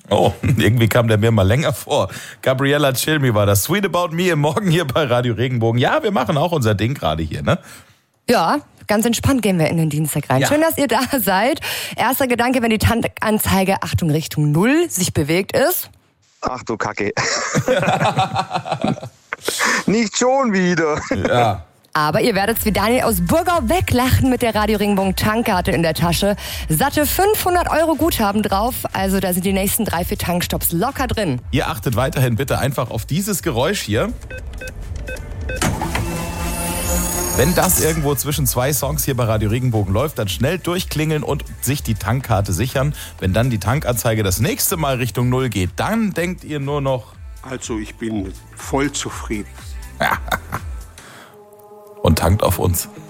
Oh, irgendwie kam der mir mal länger vor. Gabriella Cilmi war das. Sweet About Me im Morgen hier bei Radio Regenbogen. Ja, wir machen auch unser Ding gerade hier, ne? Ja, ganz entspannt gehen wir in den Dienstag rein. Ja. Schön, dass ihr da seid. Erster Gedanke, wenn die Tankanzeige, Achtung, Richtung 0 sich bewegt ist. Ach du Kacke. Nicht schon wieder. Ja. Aber ihr werdet wie Daniel aus Burgau weglachen mit der Radio Regenbogen Tankkarte in der Tasche. Satte 500 € Guthaben drauf, also da sind die nächsten 3-4 Tankstops locker drin. Ihr achtet weiterhin bitte einfach auf dieses Geräusch hier. Wenn das irgendwo zwischen 2 Songs hier bei Radio Regenbogen läuft, dann schnell durchklingeln und sich die Tankkarte sichern. Wenn dann die Tankanzeige das nächste Mal Richtung 0 geht, dann denkt ihr nur noch... Also ich bin voll zufrieden. Und tankt auf uns.